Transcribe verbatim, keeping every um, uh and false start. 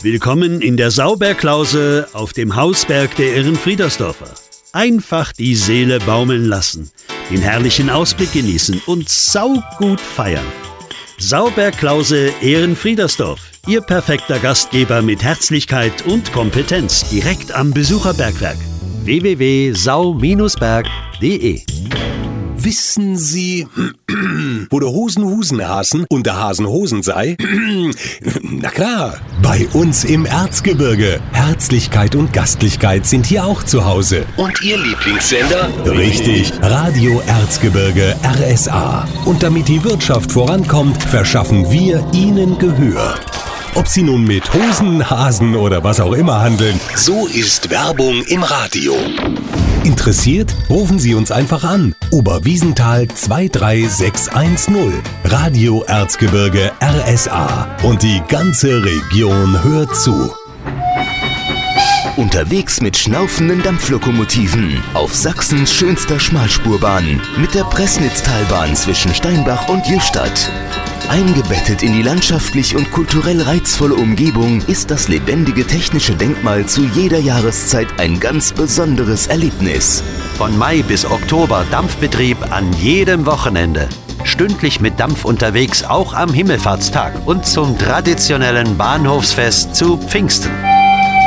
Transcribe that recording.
Willkommen in der Sauberklause auf dem Hausberg der Ehrenfriedersdorfer. Einfach die Seele baumeln lassen, den herrlichen Ausblick genießen und saugut feiern. Sauberklause Ehrenfriedersdorf, Ihr perfekter Gastgeber mit Herzlichkeit und Kompetenz, direkt am Besucherbergwerk. w w w punkt sau berg punkt de. Wissen Sie, wo der Hosen Husen hasen und der Hasen Hosen sei? Na klar, bei uns im Erzgebirge. Herzlichkeit und Gastlichkeit sind hier auch zu Hause. Und Ihr Lieblingssender? Richtig, Radio Erzgebirge R S A. Und damit die Wirtschaft vorankommt, verschaffen wir Ihnen Gehör. Ob Sie nun mit Hosen, Hasen oder was auch immer handeln. So ist Werbung im Radio. Interessiert? Rufen Sie uns einfach an. Oberwiesenthal zwei drei sechs eins null. Radio Erzgebirge R S A. Und die ganze Region hört zu. Unterwegs mit schnaufenden Dampflokomotiven auf Sachsens schönster Schmalspurbahn mit der Pressnitztalbahn zwischen Steinbach und Jüstadt. Eingebettet in die landschaftlich und kulturell reizvolle Umgebung ist das lebendige technische Denkmal zu jeder Jahreszeit ein ganz besonderes Erlebnis. Von Mai bis Oktober Dampfbetrieb an jedem Wochenende. Stündlich mit Dampf unterwegs, auch am Himmelfahrtstag und zum traditionellen Bahnhofsfest zu Pfingsten.